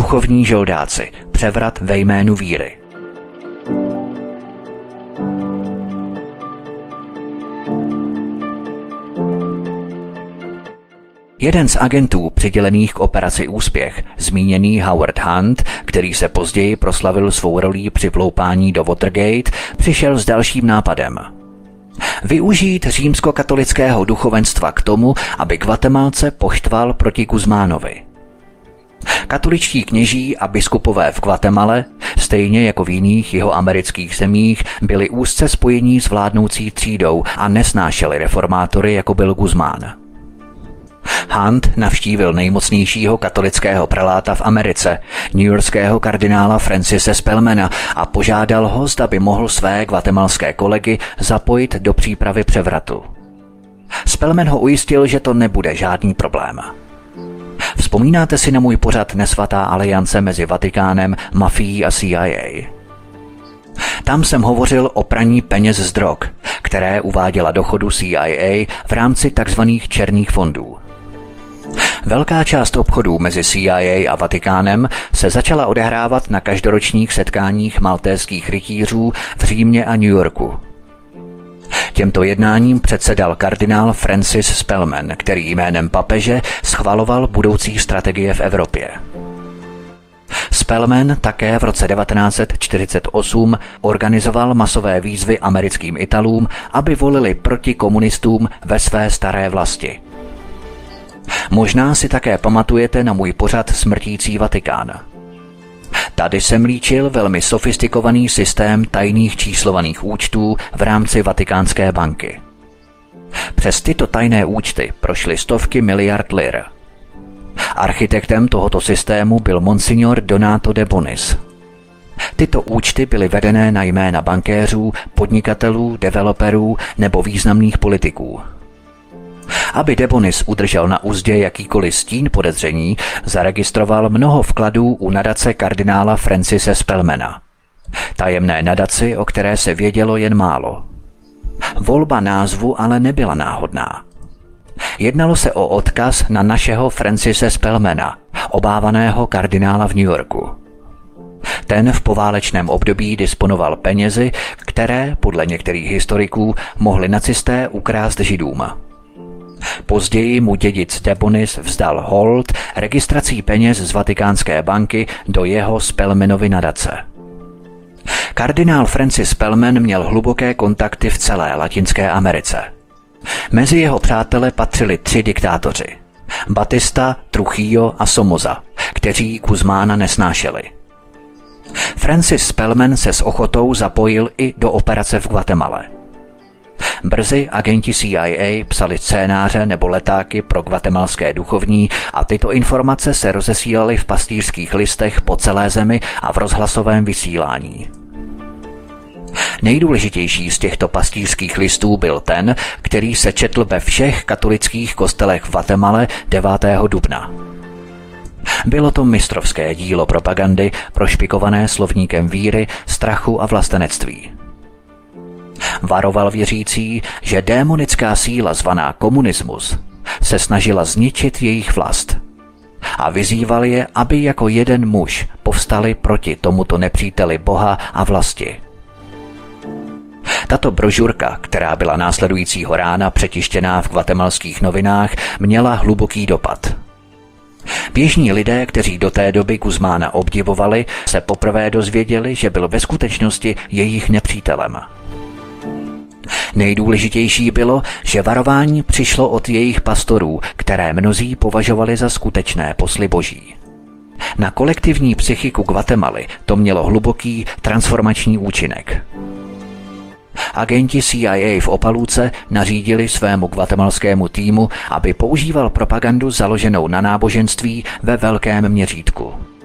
Duchovní žoldáci. Převrat ve jménu víry. Jeden z agentů přidělených k operaci Úspěch, zmíněný Howard Hunt, který se později proslavil svou rolí při vloupání do Watergate, přišel s dalším nápadem. Využít římskokatolického duchovenstva k tomu, aby Guatemalce poštval proti Guzmánovi. Katoličtí kněží a biskupové v Guatemale, stejně jako v jiných jihoamerických zemích, byli úzce spojení s vládnoucí třídou a nesnášeli reformátory, jako byl Guzmán. Hunt navštívil nejmocnějšího katolického preláta v Americe, newyorského kardinála Francise Spellmana, a požádal ho, zda by mohl své guatemalské kolegy zapojit do přípravy převratu. Spellman ho ujistil, že to nebude žádný problém. Vzpomínáte si na můj pořad Nesvatá aliance mezi Vatikánem, mafií a CIA? Tam jsem hovořil o praní peněz z drog, které uváděla do chodu CIA v rámci tzv. Černých fondů. Velká část obchodů mezi CIA a Vatikánem se začala odehrávat na každoročních setkáních maltéských rytířů v Římě a New Yorku. Těmto jednáním předsedal kardinál Francis Spellman, který jménem papeže schvaloval budoucí strategie v Evropě. Spellman také v roce 1948 organizoval masové výzvy americkým Italům, aby volili proti komunistům ve své staré vlasti. Možná si také pamatujete na můj pořad Smrtící Vatikán. Tady jsem líčil velmi sofistikovaný systém tajných číslovaných účtů v rámci Vatikánské banky. Přes tyto tajné účty prošly stovky miliard lir. Architektem tohoto systému byl Monsignor Donato de Bonis. Tyto účty byly vedené na jména bankéřů, podnikatelů, developerů nebo významných politiků. Aby de Bonis udržel na uzdě jakýkoliv stín podezření, zaregistroval mnoho vkladů u nadace kardinála Francise Spellmana. Tajemné nadaci, o které se vědělo jen málo. Volba názvu ale nebyla náhodná. Jednalo se o odkaz na našeho Francise Spellmana, obávaného kardinála v New Yorku. Ten v poválečném období disponoval penězi, které, podle některých historiků, mohli nacisté ukrást Židům. Později mu dědic de Bonis vzdal hold registrací peněz z Vatikánské banky do jeho Spellmanovy nadace. Kardinál Francis Spellman měl hluboké kontakty v celé Latinské Americe. Mezi jeho přátele patřili 3 diktátoři: Batista, Trujillo a Somoza, kteří Guzmána nesnášeli. Francis Spellman se s ochotou zapojil i do operace v Guatemale. Brzy agenti CIA psali scénáře nebo letáky pro guatemalské duchovní a tyto informace se rozesílaly v pastýřských listech po celé zemi a v rozhlasovém vysílání. Nejdůležitější z těchto pastýřských listů byl ten, který se četl ve všech katolických kostelech v Guatemale 9. dubna. Bylo to mistrovské dílo propagandy prošpikované slovníkem víry, strachu a vlastenectví. Varoval věřící, že démonická síla zvaná komunismus se snažila zničit jejich vlast a vyzýval je, aby jako jeden muž povstali proti tomuto nepříteli Boha a vlasti. Tato brožurka, která byla následujícího rána přetištěná v guatemalských novinách, měla hluboký dopad. Běžní lidé, kteří do té doby Guzmána obdivovali, se poprvé dozvěděli, že byl ve skutečnosti jejich nepřítelem. Nejdůležitější bylo, že varování přišlo od jejich pastorů, které mnozí považovali za skutečné posly boží. Na kolektivní psychiku Guatemaly to mělo hluboký transformační účinek. Agenti CIA v Opaluce nařídili svému guatemalskému týmu, aby používal propagandu založenou na náboženství ve velkém měřítku.